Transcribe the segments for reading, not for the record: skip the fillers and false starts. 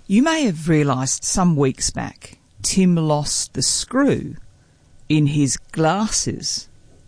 You may have realised some weeks back Tim lost the screw in his glasses.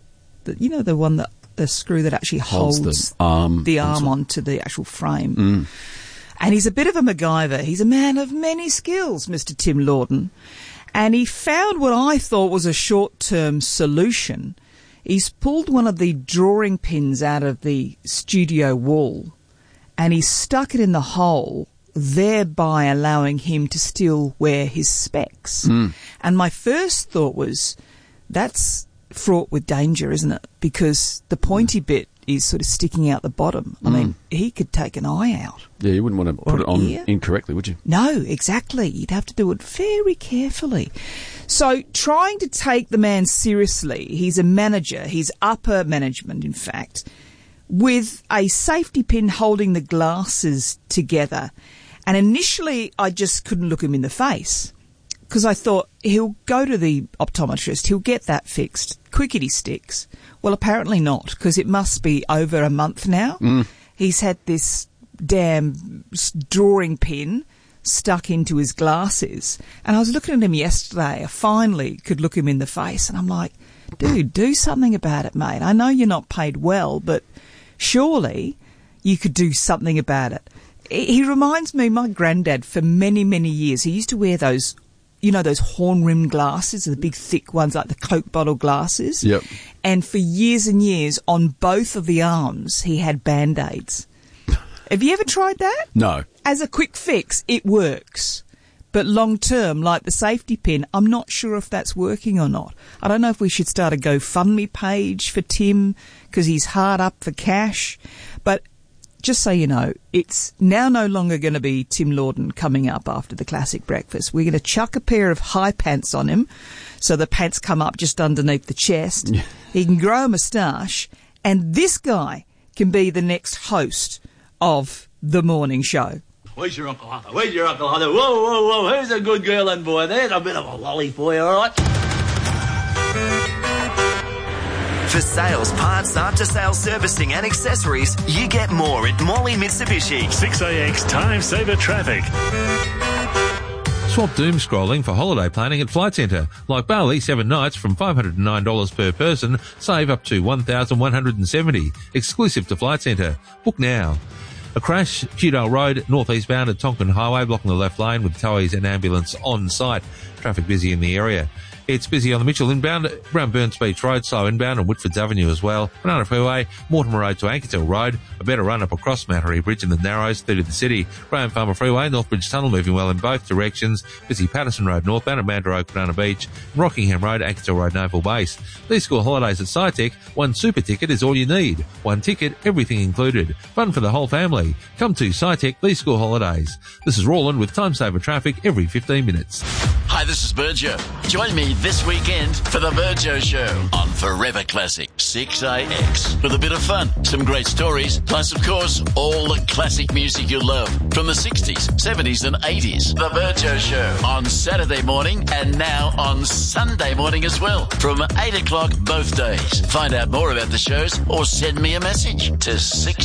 The screw that actually holds the arm onto the actual frame. Mm. And he's a bit of a MacGyver. He's a man of many skills, Mr. Tim Lawton. And he found what I thought was a short-term solution. He's pulled one of the drawing pins out of the studio wall and he stuck it in the hole, thereby allowing him to still wear his specs. Mm. And my first thought was, that's fraught with danger, isn't it? Because the pointy bit is sort of sticking out the bottom. I mean, he could take an eye out. Yeah, you wouldn't want to put it on incorrectly, would you? No, exactly. You'd have to do it very carefully. So trying to take the man seriously, he's a manager, he's upper management, in fact, with a safety pin holding the glasses together. And initially, I just couldn't look him in the face because I thought he'll go to the optometrist, he'll get that fixed, quickety sticks. Well, apparently not, because it must be over a month now. Mm. He's had this damn drawing pin stuck into his glasses. And I was looking at him yesterday. I finally could look him in the face. And I'm like, dude, do something about it, mate. I know you're not paid well, but surely you could do something about it. He reminds me, my granddad, for many, many years, he used to wear those, those horn-rimmed glasses, the big thick ones like the Coke bottle glasses. Yep. And for years and years, on both of the arms, he had Band-Aids. Have you ever tried that? No. As a quick fix, it works. But long term, like the safety pin, I'm not sure if that's working or not. I don't know if we should start a GoFundMe page for Tim because he's hard up for cash. But just so you know, it's now no longer going to be Tim Lawton coming up after the classic breakfast. We're going to chuck a pair of high pants on him so the pants come up just underneath the chest. Yeah. He can grow a moustache, and this guy can be the next host of the morning show. Where's your Uncle Hunter? Where's your Uncle Hunter? Whoa, whoa, whoa, who's a good girl and boy? There's a bit of a lolly for you, all right? For sales, parts, after-sales servicing and accessories, you get more at Morley Mitsubishi. 6AX Time Saver Traffic. Swap doom scrolling for holiday planning at Flight Centre. Like Bali, 7 nights from $509 per person, save up to $1,170. Exclusive to Flight Centre. Book now. A crash, Hudale Road, northeastbound at Tonkin Highway, blocking the left lane with towies and ambulance on site. Traffic busy in the area. It's busy on the Mitchell inbound, around Burns Beach Road, slow inbound, and Whitfords Avenue as well. Banana Freeway, Mortimer Road to Ankertel Road, a better run up across Mattery Bridge in the Narrows through to the city. Graham Farmer Freeway, Northbridge Tunnel moving well in both directions. Busy Patterson Road northbound at Mandurah Oak, Banana Beach, and Rockingham Road, Ankertel Road, Naval Base. These school holidays at SciTech, one super ticket is all you need. One ticket, everything included. Fun for the whole family. Come to SciTech these school holidays. This is Roland with Time Saver Traffic every 15 minutes. Hi, this is Burjo. Join me this weekend for the Burjo Show on Forever Classic 6AX. With a bit of fun, some great stories, plus, of course, all the classic music you love from the 60s, 70s and 80s. The Burjo Show on Saturday morning and now on Sunday morning as well from 8 o'clock both days. Find out more about the shows or send me a message to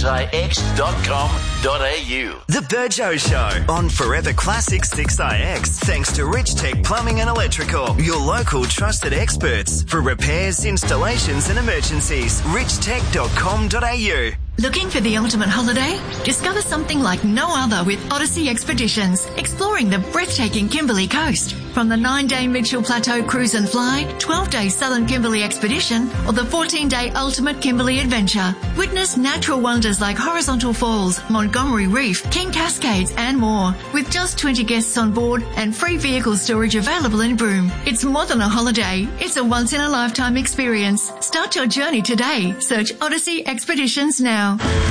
6ix.com.au. The Burjo Show on Forever Classic 6IX. Thanks to Rich Tech Plumbing and Electrical, your local trusted experts for repairs, installations and emergencies. richtech.com.au. Looking for the ultimate holiday? Discover something like no other with Odyssey Expeditions, exploring the breathtaking Kimberley coast. From the 9-day Mitchell Plateau Cruise and Fly, 12-day Southern Kimberley Expedition, or the 14-day Ultimate Kimberley Adventure. Witness natural wonders like Horizontal Falls, Montgomery Reef, King Cascades and more. With just 20 guests on board and free vehicle storage available in Broome. It's more than a holiday. It's a once-in-a-lifetime experience. Start your journey today. Search Odyssey Expeditions now.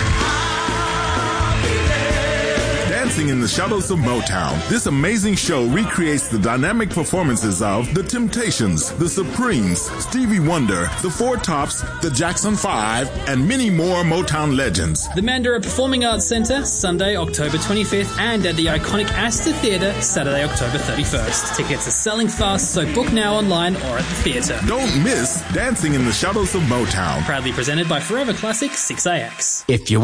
Dancing in the Shadows of Motown. This amazing show recreates the dynamic performances of The Temptations, The Supremes, Stevie Wonder, The Four Tops, The Jackson 5, and many more Motown legends. The Mandurah Performing Arts Centre, Sunday, October 25th, and at the iconic Astor Theatre, Saturday, October 31st. Tickets are selling fast, so book now online or at the theatre. Don't miss Dancing in the Shadows of Motown. Proudly presented by Forever Classic 6AX. If you